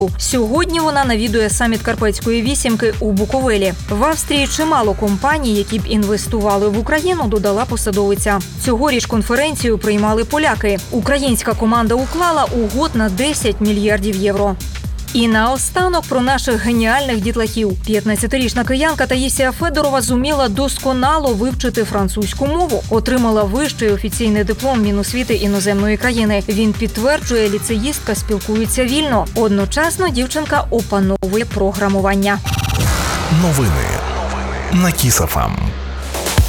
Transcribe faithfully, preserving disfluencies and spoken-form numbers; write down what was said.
Сьогодні вона навідує саміт Карпатської вісімки у Буковелі. В Австрії чимало компаній, які б інвестували в Україну, додала посадовиця. Цьогоріч конференцію приймали поляки. Українська команда уклала угод на десять мільярдів євро. І наостанок про наших геніальних дітлахів. п'ятнадцятирічна киянка Таїсія Федорова зуміла досконало вивчити французьку мову. Отримала вищий офіційний диплом Міносвіти іноземної країни. Він підтверджує, ліцеїстка спілкується вільно. Одночасно дівчинка опановує програмування. Новини на Кіс еф ем.